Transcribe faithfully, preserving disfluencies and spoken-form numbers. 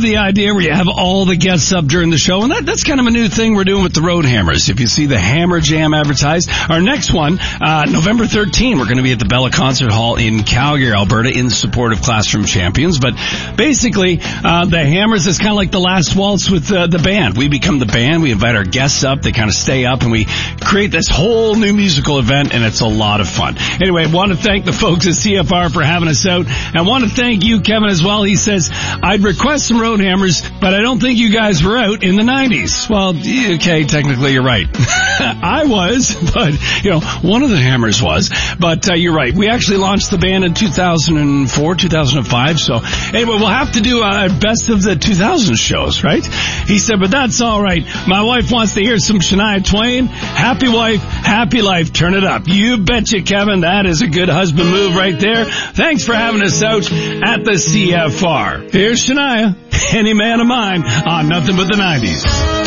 the idea where you have all the guests up during the show, and that, that's kind of a new thing we're doing with the Road Hammers. If you see the Hammer Jam advertised, our next one, uh, November thirteenth, we're going to be at the Bella Concert Hall in Calgary, Alberta, in support of Classroom Champions. But basically, uh, the Hammers is kind of like the last waltz with uh, the band. We become the band. We invite our guests up. They kind of stay up, and we create this whole new musical event, and it's a lot of fun. Anyway, I want to thank the folks at C F R for having us out. I want to thank you, Kevin, as well. He says, I'd request some Road Hammers, but I don't think you guys were out in the nineties. Well, okay, technically you're right. I was, but, you know, one of the Hammers was. But uh, you're right. We actually launched the band in two thousand four, two thousand five. So, anyway, we'll have to do a best of the two thousand shows, right? He said, but that's all right. My wife wants to hear some Shania Twain. Happy wife, happy life. Turn it up. You betcha, Kevin. That is a good husband move right there. Thanks for having us out at the C F R. Here's Shania, Any Man of Mine, on Nothing But the nineties.